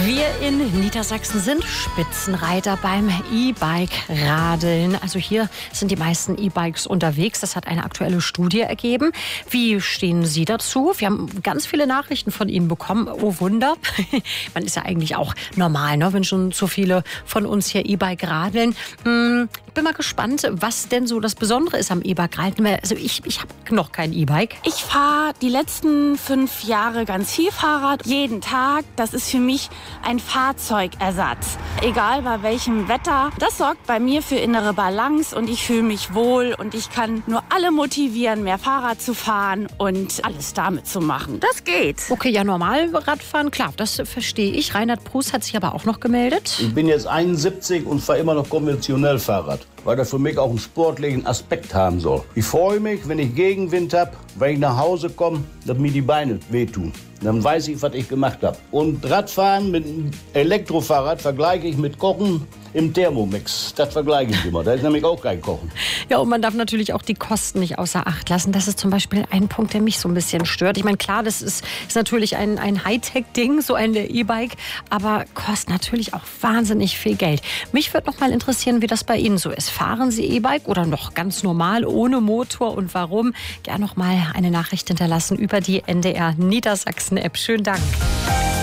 Wir in Niedersachsen sind Spitzenreiter beim E-Bike-Radeln. Also hier sind die meisten E-Bikes unterwegs. Das hat eine aktuelle Studie ergeben. Wie stehen Sie dazu? Wir haben ganz viele Nachrichten von Ihnen bekommen. Oh Wunder. Man ist ja eigentlich auch normal, ne? Wenn schon so viele von uns hier E-Bike radeln. Ich bin mal gespannt, was denn so das Besondere ist am E-Bike-Radeln. Also ich habe noch kein E-Bike. Ich fahre die letzten 5 Jahre ganz viel Fahrrad, jeden Tag. Das ist für mich ein Fahrzeugersatz, egal bei welchem Wetter. Das sorgt bei mir für innere Balance und ich fühle mich wohl und ich kann nur alle motivieren, mehr Fahrrad zu fahren und alles damit zu machen. Das geht. Okay, ja, normal Radfahren, klar, das verstehe ich. Reinhard Prus hat sich aber auch noch gemeldet. Ich bin jetzt 71 und fahre immer noch konventionell Fahrrad, weil das für mich auch einen sportlichen Aspekt haben soll. Ich freue mich, wenn ich Gegenwind habe, wenn ich nach Hause komme, dass mir die Beine wehtun. Dann weiß ich, was ich gemacht habe. Und Radfahren mit einem Elektrofahrrad vergleiche ich mit Kochen im Thermomix. Das vergleiche ich immer. Da ist nämlich auch kein Kochen. Ja, und man darf natürlich auch die Kosten nicht außer Acht lassen. Das ist zum Beispiel ein Punkt, der mich so ein bisschen stört. Ich meine, klar, das ist natürlich ein Hightech-Ding, so ein E-Bike, aber kostet natürlich auch wahnsinnig viel Geld. Mich würde noch mal interessieren, wie das bei Ihnen so ist. Fahren Sie E-Bike oder noch ganz normal, ohne Motor und warum? Gerne noch mal eine Nachricht hinterlassen über die NDR Niedersachsen-App. Schönen Dank.